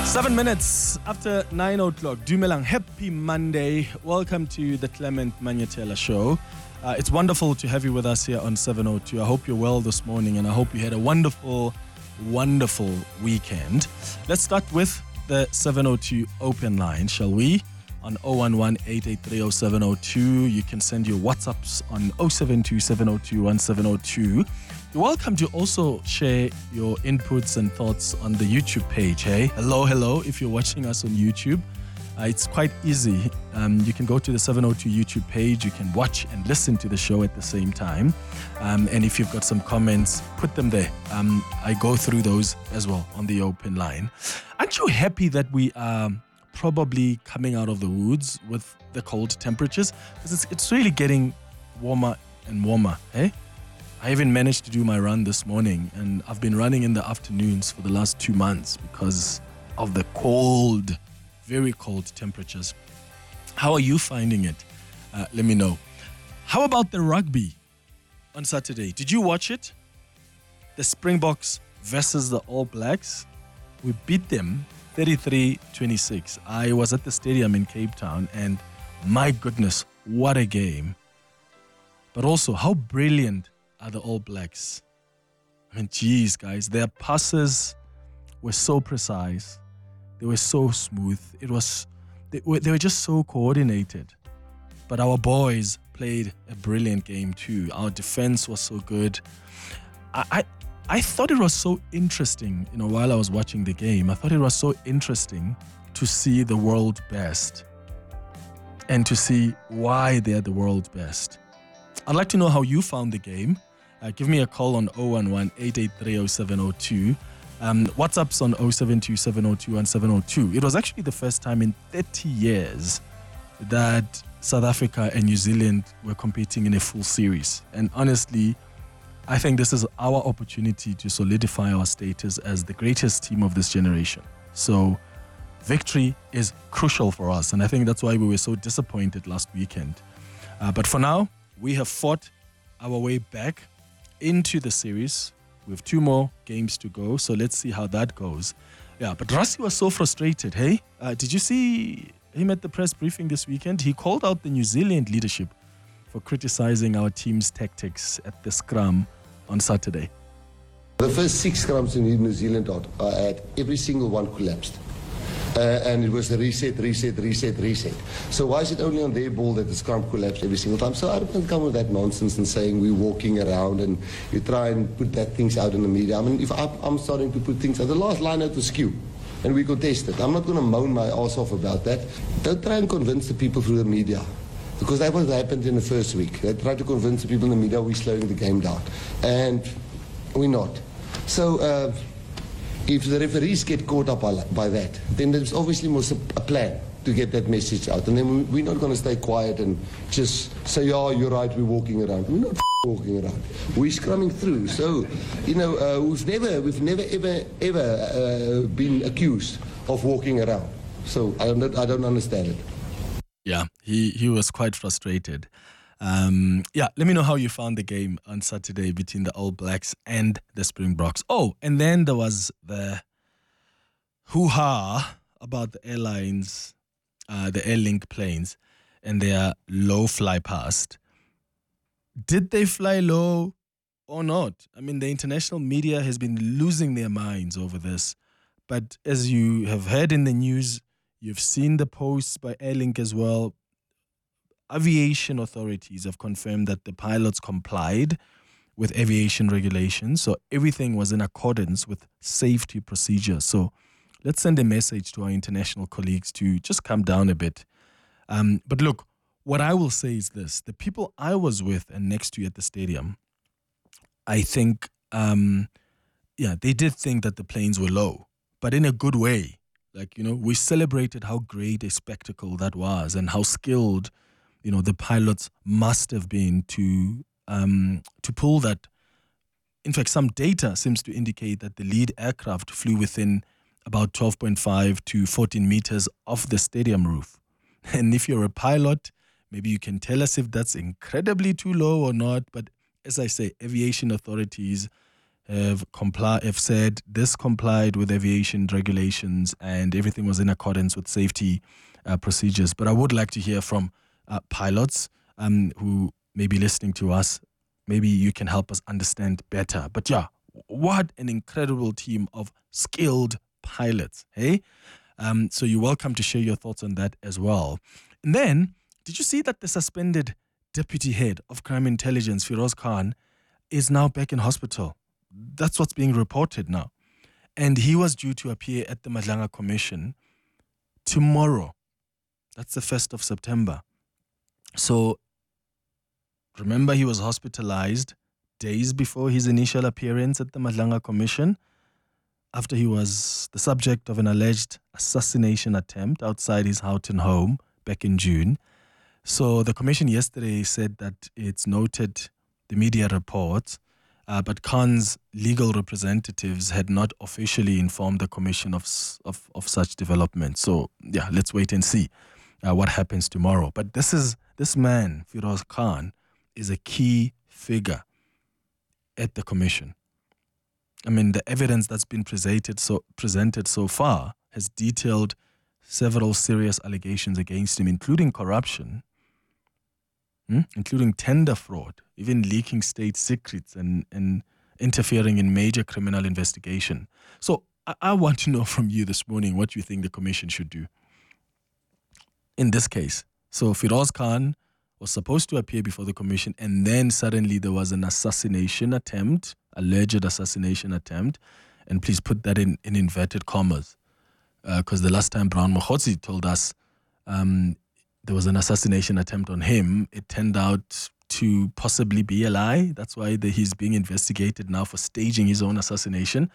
7 minutes after 9 o'clock. Dumelang, happy Monday. Welcome to the Clement Manyetela Show. It's wonderful to have you with us here on 702. I hope you're well this morning and I hope you had a wonderful weekend. Let's start with the 702 open line, shall we? On 011-883-0702. You can send your WhatsApps on 072-702-1702. You're welcome to also share your inputs and thoughts on the YouTube page. Hey, hello. If you're watching us on YouTube, it's quite easy. You can go to the 702 YouTube page. You can watch and listen to the show at the same time. And if you've got some comments, put them there. I go through those as well on the open line. Aren't you happy that we are probably coming out of the woods with the cold temperatures? Because it's really getting warmer and warmer. Hey? I even managed to do my run this morning, and I've been running in the afternoons for the last 2 months because of the cold, very cold temperatures. How are you finding it? Let me know. How about the rugby on Saturday? Did you watch it? The Springboks versus the All Blacks. We beat them 33-26. I was at the stadium in Cape Town, and my goodness, what a game. But also, how brilliant are the All Blacks. I mean, geez, guys, their passes were so precise. They were so smooth. They were just so coordinated. But our boys played a brilliant game too. Our defense was so good. I thought it was so interesting, while I was watching the game. I thought it was so interesting to see the world best and to see why they're the world best. I'd like to know how you found the game. Give me a call on 011-883-0702. WhatsApp's on 072-702-1702. It was actually the first time in 30 years that South Africa and New Zealand were competing in a full series. And honestly, I think this is our opportunity to solidify our status as the greatest team of this generation. So victory is crucial for us. And I think that's why we were so disappointed last weekend. But for now, we have fought our way back into the series. We have 2 more games to go, so let's see how that goes. Yeah, but Rassie was so frustrated, hey? Did you see him at the press briefing this weekend? He called out the New Zealand leadership for criticizing our team's tactics at the scrum on Saturday. The first 6 scrums in New Zealand I had, every single one collapsed. And it was a reset. So why is it only on their ball that the scrum collapsed every single time? So I don't come with that nonsense and saying we're walking around and you try and put that things out in the media. I mean, if I'm starting to put things out, the last line out was skew. And we contested. I'm not going to moan my ass off about that. Don't try and convince the people through the media. Because that was what happened in the first week. They tried to convince the people in the media we're slowing the game down. And we're not. So if the referees get caught up by that, then there's obviously a plan to get that message out. And then we're not going to stay quiet and just say, yeah, you're right, we're walking around. We're not walking around. We're scrumming through. So, we've never ever been accused of walking around. So I don't understand it. Yeah, he was quite frustrated. Let me know how you found the game on Saturday between the All Blacks and the Springboks. Oh, and then there was the hoo-ha about the airlines, the Airlink planes, and their low fly past. Did they fly low or not? I mean, the international media has been losing their minds over this. But as you have heard in the news, you've seen the posts by Airlink as well. Aviation authorities have confirmed that the pilots complied with aviation regulations, so everything was in accordance with safety procedures. So let's send a message to our international colleagues to just calm down a bit. But look, what I will say is this. The people I was with and next to at the stadium, I think, they did think that the planes were low, but in a good way. We celebrated how great a spectacle that was and how skilled the pilots must have been to pull that. In fact, some data seems to indicate that the lead aircraft flew within about 12.5 to 14 meters off the stadium roof. And if you're a pilot, maybe you can tell us if that's incredibly too low or not. But as I say, aviation authorities have said this complied with aviation regulations and everything was in accordance with safety procedures. But I would like to hear from pilots who may be listening to us. Maybe you can help us understand better. But yeah, what an incredible team of skilled pilots, hey? So you're welcome to share your thoughts on that as well. And then, did you see that the suspended deputy head of crime intelligence, Firoz Khan, is now back in hospital? That's what's being reported now. And he was due to appear at the Madlanga Commission tomorrow. That's the 1st of September. So, remember, he was hospitalized days before his initial appearance at the Madlanga Commission after he was the subject of an alleged assassination attempt outside his Houghton home back in June. So the commission yesterday said that it's noted the media reports, but Khan's legal representatives had not officially informed the commission of such developments. So yeah, let's wait and see what happens tomorrow. But this man, Firoz Khan, is a key figure at the commission. I mean, the evidence that's been presented so far has detailed several serious allegations against him, including corruption, including tender fraud, even leaking state secrets and interfering in major criminal investigation. So I want to know from you this morning what you think the commission should do in this case. So Firoz Khan was supposed to appear before the commission, and then suddenly there was an assassination attempt, alleged assassination attempt, and please put that in inverted commas, because the last time Brown Mokhotsi told us there was an assassination attempt on him, it turned out to possibly be a lie. That's why he's being investigated now for staging his own assassination.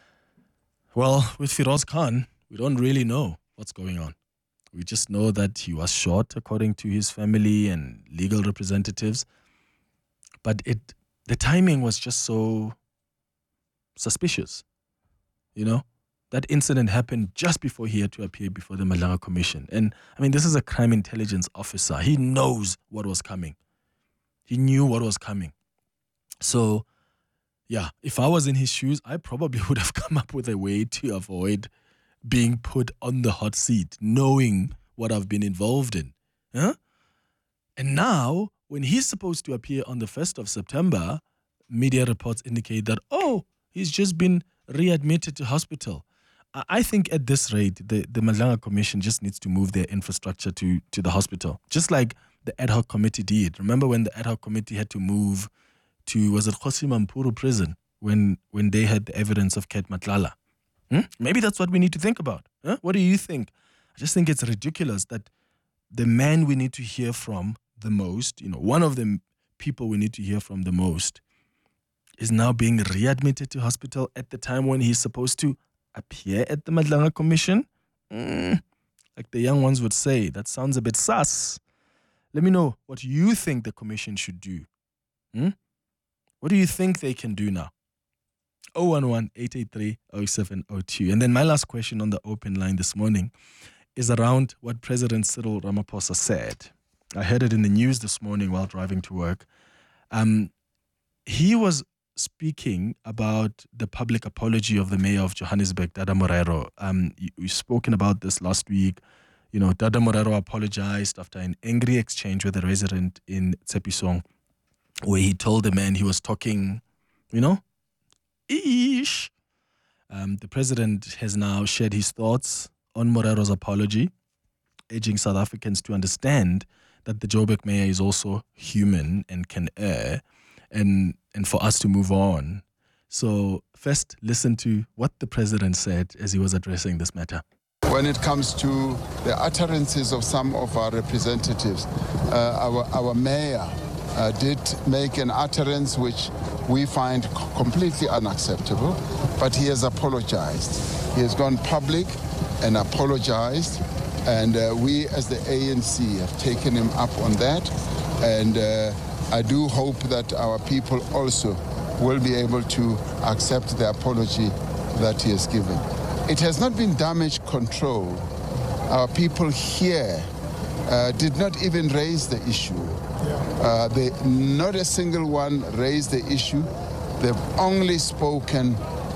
Well, with Firoz Khan, we don't really know what's going on. We just know that he was shot, according to his family and legal representatives. But the timing was just so suspicious, you know? That incident happened just before he had to appear before the Madlanga Commission. And, I mean, this is a crime intelligence officer. He knows what was coming. He knew what was coming. So, yeah, if I was in his shoes, I probably would have come up with a way to avoid being put on the hot seat, knowing what I've been involved in. Huh? And now, when he's supposed to appear on the 1st of September, media reports indicate that, he's just been readmitted to hospital. I think at this rate, the Madlanga Commission just needs to move their infrastructure to the hospital, just like the ad hoc committee did. Remember when the ad hoc committee had to move to, was it Kgosi Mampuru prison, when they had the evidence of Kate Matlala? Maybe that's what we need to think about. Huh? What do you think? I just think it's ridiculous that the man we need to hear from the most, one of the people we need to hear from the most, is now being readmitted to hospital at the time when he's supposed to appear at the Madlanga Commission. Like the young ones would say, that sounds a bit sus. Let me know what you think the commission should do. What do you think they can do now? 011-883-0702. And then my last question on the open line this morning is around what President Cyril Ramaphosa said. I heard it in the news this morning while driving to work. He was speaking about the public apology of the mayor of Johannesburg, Dada Morero. We've spoken about this last week. Dada Morero apologized after an angry exchange with a resident in Tshepisong, where he told the man he was talking, ish. The president has now shared his thoughts on Morero's apology, urging South Africans to understand that the Joburg mayor is also human and can err, and for us to move on. So first, listen to what the president said as he was addressing this matter. When it comes to the utterances of some of our representatives, our mayor did make an utterance which we find completely unacceptable, but he has apologized. He has gone public and apologized, and we as the ANC have taken him up on that, and I do hope that our people also will be able to accept the apology that he has given. It has not been damage control. Our people here did not even raise the issue. Not a single one raised the issue They've only spoken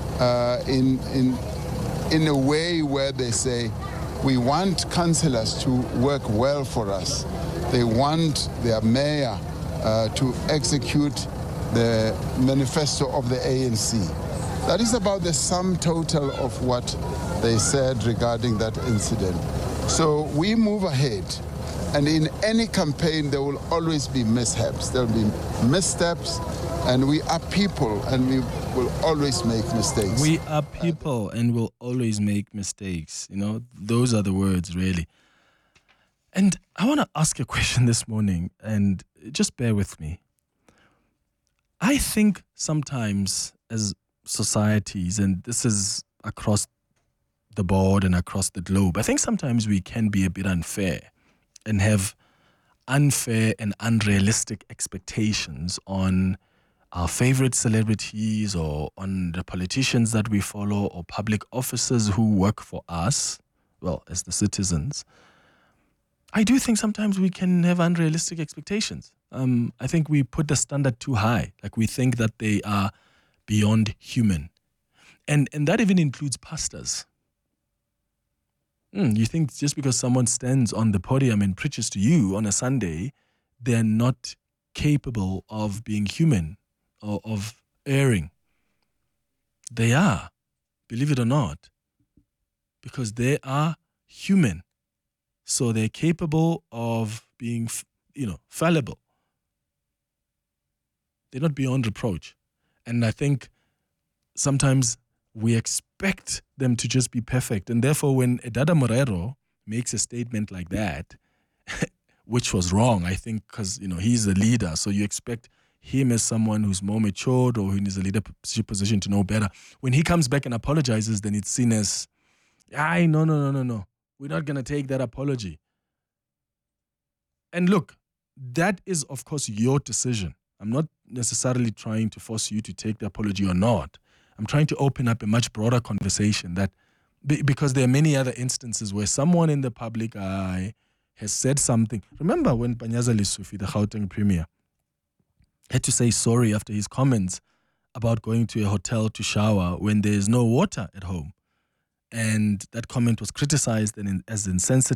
in a way where they say, we want councillors to work well for us. They want their mayor to execute the manifesto of the ANC. That is about the sum total of what they said regarding that incident. So we move ahead. And in any campaign, there will always be mishaps. There will be missteps. And we are people, and we will always make mistakes. We are people, and will always make mistakes. You know, those are the words, really. And I want to ask a question this morning, and just bear with me. I think sometimes as societies, and this is across the board and across the globe, I think sometimes we can be a bit unfair and have unfair and unrealistic expectations on our favorite celebrities or on the politicians that we follow or public officers who work for us, well, as the citizens. I do think sometimes we can have unrealistic expectations. I think we put the standard too high. Like we think that they are beyond human. And that even includes pastors. You think just because someone stands on the podium and preaches to you on a Sunday, they're not capable of being human or of erring. They are, believe it or not, because they are human. So they're capable of being, fallible. They're not beyond reproach. And I think sometimes we expect them to just be perfect. And therefore, when Edada Morero makes a statement like that, which was wrong, I think, because, he's a leader. So you expect him as someone who's more matured or who is a leadership position to know better. When he comes back and apologizes, then it's seen as, no. We're not going to take that apology. And look, that is, of course, your decision. I'm not necessarily trying to force you to take the apology or not. I'm trying to open up a much broader conversation that, because there are many other instances where someone in the public eye has said something. Remember when Panyaza Lesufi, the Gauteng Premier, had to say sorry after his comments about going to a hotel to shower when there is no water at home. And that comment was criticized as insensitive.